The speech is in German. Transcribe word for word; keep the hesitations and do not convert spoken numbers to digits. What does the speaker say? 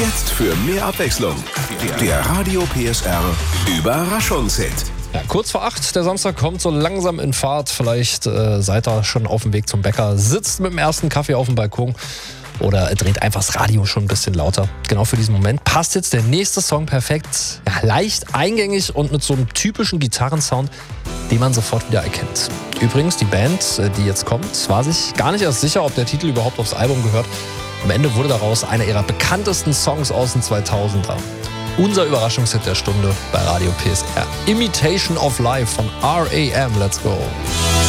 Jetzt für mehr Abwechslung. Der Radio P S R Überraschungshit. Ja, kurz vor acht, der Samstag kommt so langsam in Fahrt. Vielleicht äh, seid ihr schon auf dem Weg zum Bäcker, sitzt mit dem ersten Kaffee auf dem Balkon oder dreht einfach das Radio schon ein bisschen lauter. Genau für diesen Moment passt jetzt der nächste Song perfekt. Ja, leicht eingängig und mit so einem typischen Gitarrensound, den man sofort wieder erkennt. Übrigens, die Band, die jetzt kommt, war sich gar nicht erst sicher, ob der Titel überhaupt aufs Album gehört. Am Ende wurde daraus einer ihrer bekanntesten Songs aus den zweitausender. Unser Überraschungshit der Stunde bei Radio P S R. Imitation of Life von R A M. Let's go.